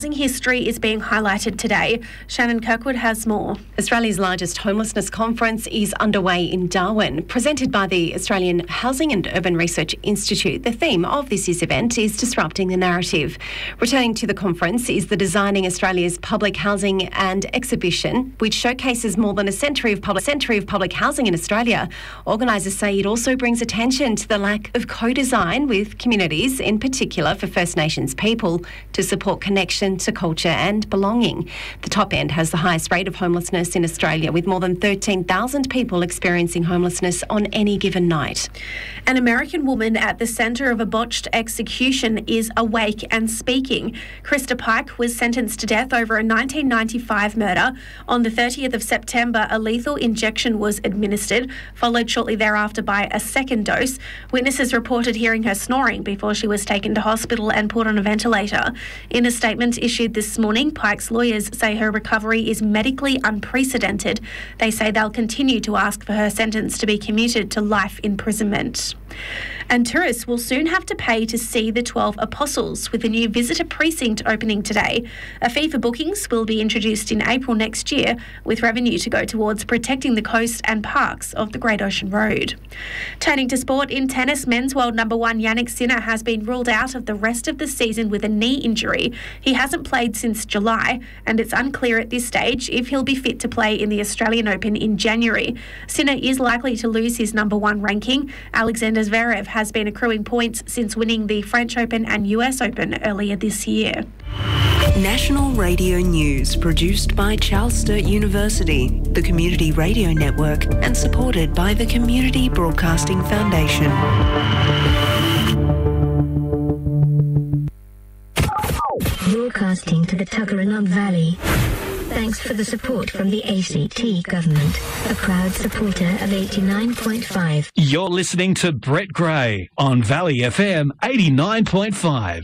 History is being highlighted today. Shannon Kirkwood has more. Australia's largest homelessness conference is underway in Darwin. Presented by the Australian Housing and Urban Research Institute, the theme of this year's event is disrupting the narrative. Returning to the conference is the Designing Australia's Public Housing and exhibition, which showcases more than a century of public housing in Australia. Organisers say it also brings attention to the lack of co-design with communities, in particular for First Nations people, to support connection to culture and belonging. The top end has the highest rate of homelessness in Australia, with more than 13,000 people experiencing homelessness on any given night. An American woman at the centre of a botched execution is awake and speaking. Krista Pike was sentenced to death over a 1995 murder. On the 30th of September, a lethal injection was administered, followed shortly thereafter by a second dose. Witnesses reported hearing her snoring before she was taken to hospital and put on a ventilator. In a statement issued this morning, Pike's lawyers say her recovery is medically unprecedented. They say they'll continue to ask for her sentence to be commuted to life imprisonment. And tourists will soon have to pay to see the 12 Apostles, with a new visitor precinct opening today. A fee for bookings will be introduced in April next year, with revenue to go towards protecting the coast and parks of the Great Ocean Road. Turning to sport, in tennis, men's world number one Jannik Sinner has been ruled out of the rest of the season with a knee injury. He hasn't played since July, and it's unclear at this stage if he'll be fit to play in the Australian Open in January. Sinner is likely to lose his number one ranking. Alexander Zverev has been accruing points since winning the French Open and US Open earlier this year. National Radio News, produced by Charles Sturt University, the Community Radio Network, and supported by the Community Broadcasting Foundation. Broadcasting to the Tuggeranong Valley. Thanks for the support from the ACT government, a proud supporter of 89.5. You're listening to Brett Gray on Valley FM 89.5.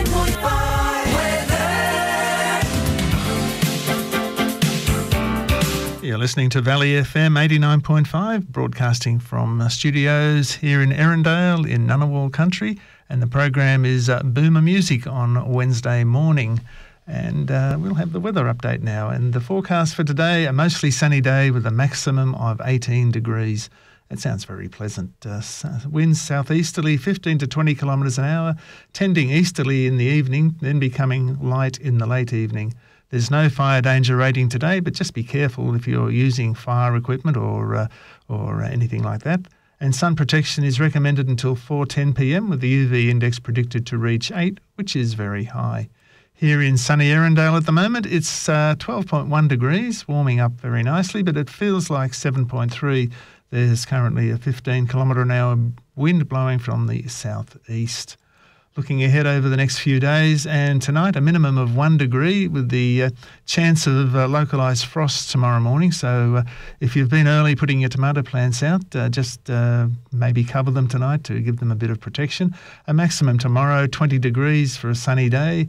89.5 You're listening to Valley FM 89.5, broadcasting from studios here in Erindale in Ngunnawal country, and the program is Boomer Music on Wednesday morning. And we'll have the weather update now. And the forecast for today, a mostly sunny day with a maximum of 18 degrees. It sounds very pleasant. Winds southeasterly 15 to 20 kilometres an hour, tending easterly in the evening, then becoming light in the late evening. There's no fire danger rating today, but just be careful if you're using fire equipment or anything like that. And sun protection is recommended until 4:10 p.m, with the UV index predicted to reach 8, which is very high. Here in sunny Erindale at the moment, it's 12.1 degrees, warming up very nicely, but it feels like 7.3. There's currently a 15 kilometre an hour wind blowing from the southeast. Looking ahead over the next few days, and tonight a minimum of 1 degree with the chance of localised frost tomorrow morning. So if you've been early putting your tomato plants out, just maybe cover them tonight to give them a bit of protection. A maximum tomorrow, 20 degrees for a sunny day.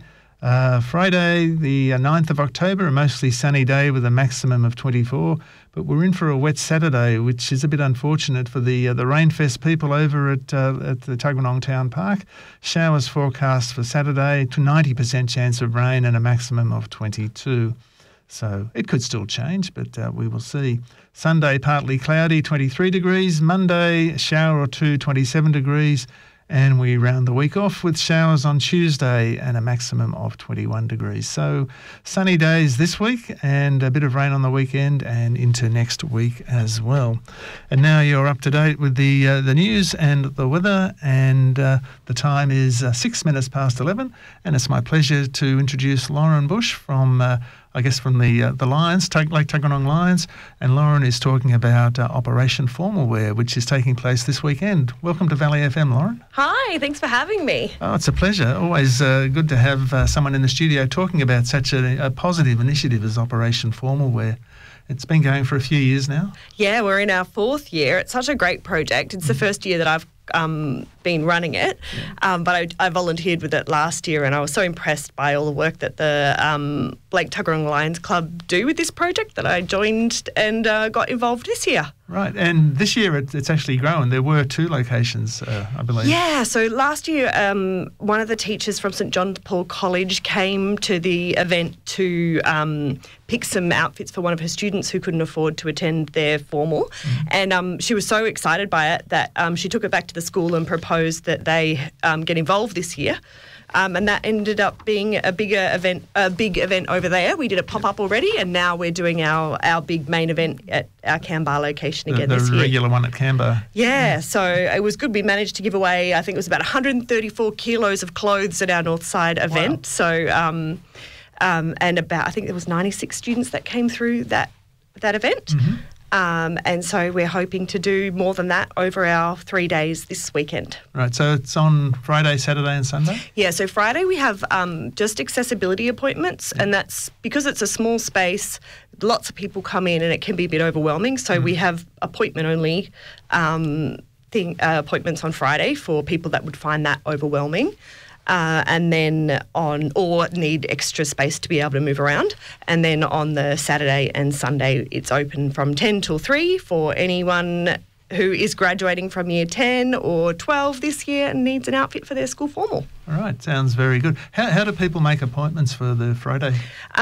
Friday, the 9th of October, a mostly sunny day with a maximum of 24. But we're in for a wet Saturday, which is a bit unfortunate for the Rainfest people over at the Tuggeranong Town Park. Showers forecast for Saturday, to 90% chance of rain and a maximum of 22. So it could still change, but we will see. Sunday, partly cloudy, 23 degrees. Monday, a shower or two, 27 degrees. And we round the week off with showers on Tuesday and a maximum of 21 degrees. So sunny days this week and a bit of rain on the weekend and into next week as well. And now you're up to date with the news and the weather, and the time is 6 minutes past 11. And it's my pleasure to introduce Lauren Bush from the Lions, Lake Tuggeranong Lions, and Lauren is talking about Operation Formal Wear, which is taking place this weekend. Welcome to Valley FM, Lauren. Hi, thanks for having me. Oh, it's a pleasure. Always good to have someone in the studio talking about such a positive initiative as Operation Formal Wear. It's been going for a few years now. Yeah, we're in our 4th year. It's such a great project. It's the first year that I've been running it, but I volunteered with it last year, and I was so impressed by all the work that the Lake Tuggeranong Lions Club do with this project that I joined and got involved this year. Right, and this year it's actually grown. There were 2 locations, I believe. Yeah, so last year one of the teachers from St John Paul College came to the event to pick some outfits for one of her students who couldn't afford to attend their formal. And she was so excited by it that she took it back to the school and proposed that they get involved this year. And that ended up being a big event over there. We did a pop-up already, and now we're doing our big main event at our Canberra location again this year. The regular one at Canberra. Yeah, so it was good. We managed to give away, I think it was about 134 kilos of clothes at our Northside event. Wow. So, and about, I think there was 96 students that came through that event. Mm-hmm. And so we're hoping to do more than that over our 3 days this weekend. Right, so it's on Friday, Saturday and Sunday? Yeah, so Friday we have just accessibility appointments, and that's because it's a small space, lots of people come in and it can be a bit overwhelming. So we have appointment-only appointments on Friday for people that would find that overwhelming. And then or need extra space to be able to move around. And then on the Saturday and Sunday, it's open from 10 till 3 for anyone who is graduating from year 10 or 12 this year and needs an outfit for their school formal. All right, sounds very good. How do people make appointments for the Friday?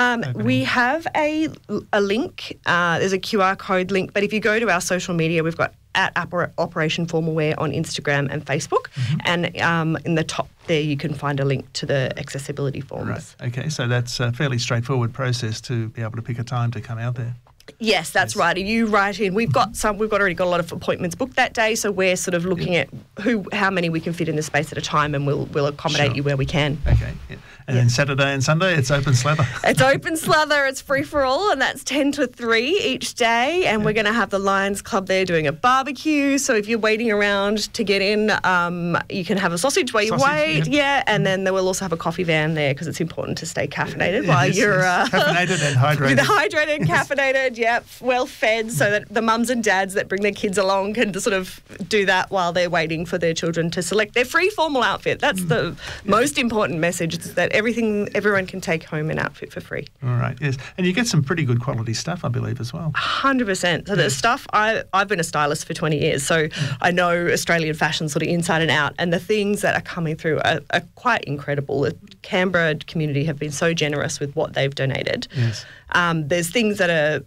We have a link. There's a QR code link, but if you go to our social media, we've got at Operation Formal Wear on Instagram and Facebook, and in the top there you can find a link to the accessibility forms. Right. Okay, so that's a fairly straightforward process to be able to pick a time to come out there. Yes, that's right. You write in. We've already got a lot of appointments booked that day, so we're sort of looking at how many we can fit in the space at a time, and we'll accommodate you where we can. Okay. Yeah. And then Saturday and Sunday, it's open slather. It's open slather. It's free for all, and that's 10 to 3 each day. And we're going to have the Lions Club there doing a barbecue. So if you're waiting around to get in, you can have a sausage while you wait. Yeah, and then they will also have a coffee van there because it's important to stay caffeinated while you're caffeinated and hydrated. Hydrated and caffeinated. Yep, well fed, so that the mums and dads that bring their kids along can sort of do that while they're waiting for their children to select their free formal outfit. That's the most important message, is that everyone can take home an outfit for free. All right, yes. And you get some pretty good quality stuff, I believe, as well. 100%. So the stuff, I've been a stylist for 20 years, so I know Australian fashion sort of inside and out, and the things that are coming through are quite incredible. The Canberra community have been so generous with what they've donated. Yes. There's things that are,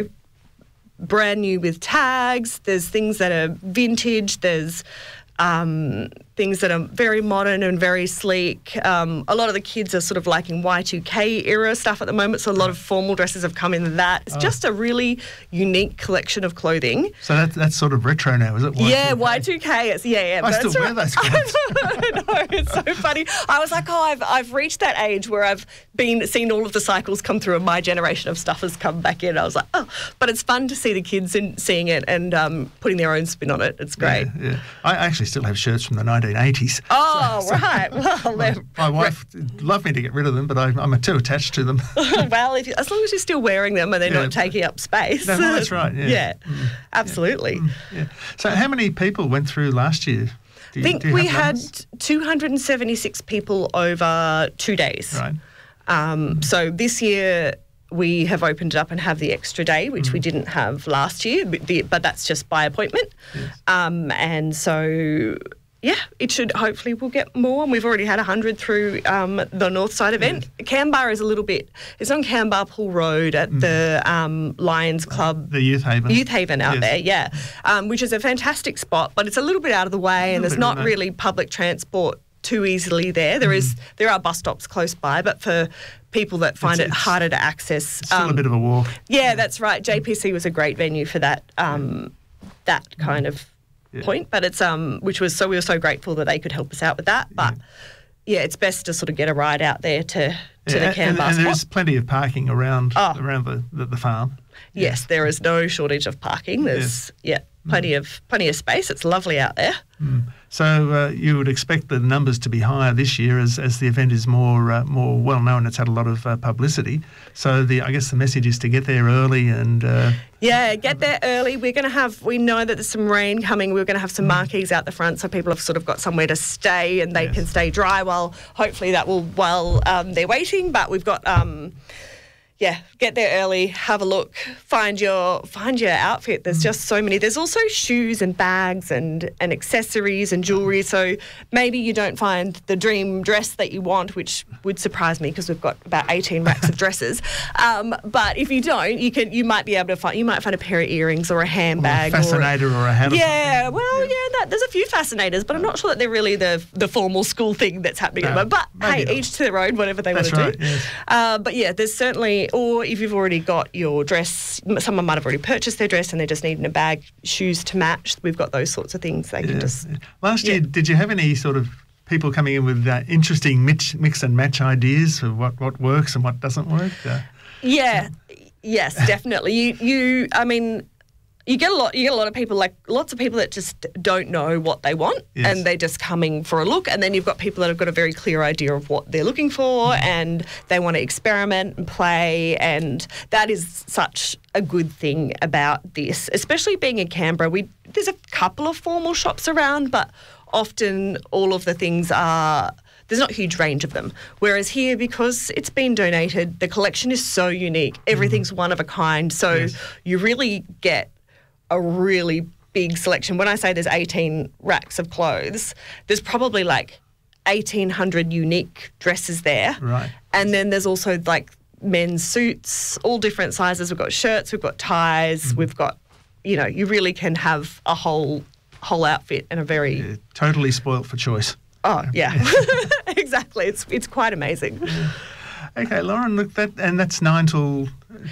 brand new with tags. There's things that are vintage. There's things that are very modern and very sleek. A lot of the kids are sort of liking Y2K era stuff at the moment, so a lot of formal dresses have come in that. It's just a really unique collection of clothing. So that's sort of retro now, is it? Y2K? Yeah, Y2K. I still wear those clothes. I know, it's so funny. I was like, I've reached that age where I've seen all of the cycles come through and my generation of stuff has come back in. I was like, but it's fun to see the kids seeing it and putting their own spin on it. It's great. Yeah. I actually still have shirts from the 1980s. Oh, right. Well, my wife loved me to get rid of them, but I'm too attached to them. Well, as long as you're still wearing them and they're not taking up space. No, that's right. Yeah, absolutely. Yeah. So how many people went through last year? I think we had 276 people over 2 days. Right. So this year we have opened it up and have the extra day, which we didn't have last year, but that's just by appointment. Yes. And so, it should, hopefully we'll get more. And we've already had 100 through the Northside event. Yes. Canberra is a little bit, it's on Canberra Pool Road at the Lions Club. The Youth Haven. Youth Haven out there, which is a fantastic spot, but it's a little bit out of the way and there's not really public transport too easily there. There are bus stops close by, but for people that find it harder to access. It's still a bit of a walk. Yeah, that's right. JPC was a great venue for that that kind of point, but it's we were so grateful that they could help us out with that. But it's best to sort of get a ride out there to the Canberra and spot. there's plenty of parking around the farm. Yes, there is no shortage of parking. There's plenty of space. It's lovely out there. So you would expect the numbers to be higher this year as the event is more well known. It's had a lot of publicity. So I guess the message is to get there early and. Get there early. We know that there's some rain coming. We're going to have some marquees out the front so people have sort of got somewhere to stay and they can stay dry hopefully that will while they're waiting. But we've got. Get there early, have a look, find your outfit. There's just so many. There's also shoes and bags and accessories and jewellery. So maybe you don't find the dream dress that you want, which would surprise me because we've got about 18 racks of dresses. But if you don't, you might be able to find a pair of earrings or a handbag. Or a fascinator or a hat or something. There's a few fascinators, but I'm not sure that they're really the formal school thing that's happening at the moment. But hey, each to their own, whatever they want to do. Yes. But yeah, there's certainly. Or if you've already got your dress, someone might have already purchased their dress and they're just needing a bag, shoes to match. We've got those sorts of things. They can just. Last year, did you have any sort of people coming in with interesting mix and match ideas for what works and what doesn't work? Yes, definitely. You get a lot of people, like lots of people that just don't know what they want and they're just coming for a look. And then you've got people that have got a very clear idea of what they're looking for and they want to experiment and play. And that is such a good thing about this, especially being in Canberra. There's a couple of formal shops around, but often all of the things there's not a huge range of them. Whereas here, because it's been donated, the collection is so unique. Everything's one of a kind. So you really get a really big selection. When I say there's 18 racks of clothes, there's probably like 1,800 unique dresses there. Right. And then there's also like men's suits, all different sizes. We've got shirts, we've got ties, we've got, you really can have a whole outfit and a very... totally spoilt for choice. Oh, yeah. Exactly. It's quite amazing. Yeah. Okay, Lauren, look, that's 9 till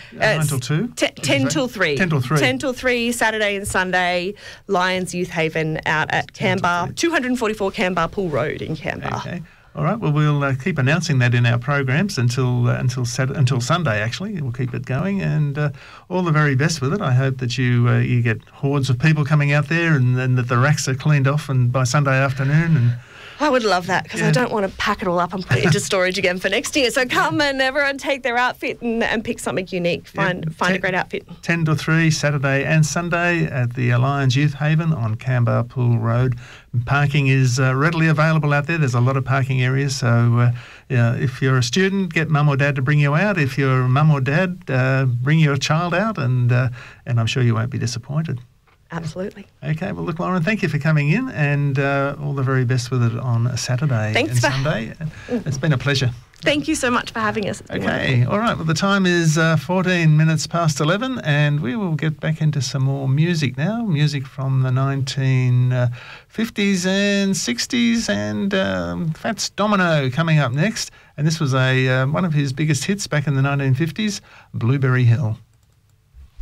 2? 10 till 3. 10 till 3. 10 till 3, Saturday and Sunday, Lions Youth Haven out at Canberra, 244 Canberra Pool Road in Canberra. Okay. All right, well, we'll keep announcing that in our programs until Sunday, actually. We'll keep it going, and all the very best with it. I hope that you get hordes of people coming out there and that the racks are cleaned off and by Sunday afternoon. And I would love that because I don't want to pack it all up and put it into storage again for next year. So come and everyone take their outfit and pick something unique. Find a great outfit. 10 to 3, Saturday and Sunday at the Lions Youth Haven on Canberra Pool Road. Parking is readily available out there. There's a lot of parking areas. So if you're a student, get mum or dad to bring you out. If you're mum or dad, bring your child out and I'm sure you won't be disappointed. Absolutely. Okay, well, look, Lauren, thank you for coming in and all the very best with it on a Saturday and Sunday. It's been a pleasure. Thank you so much for having us. Okay, all right. Well, the time is 14 minutes past 11 and we will get back into some more music now. Music from the 1950s and 60s and Fats Domino coming up next. And this was one of his biggest hits back in the 1950s, Blueberry Hill.